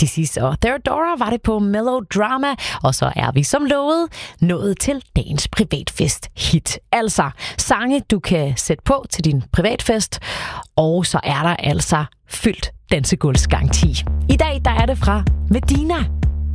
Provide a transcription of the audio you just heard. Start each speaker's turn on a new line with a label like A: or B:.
A: Til sidst og Theodora var det på Melodrama, og så er vi som lovet nået til dagens privatfest hit. Altså sange, du kan sætte på til din privatfest, og så er der altså fyldt dansegulvsgaranti. I dag der er det fra Medina.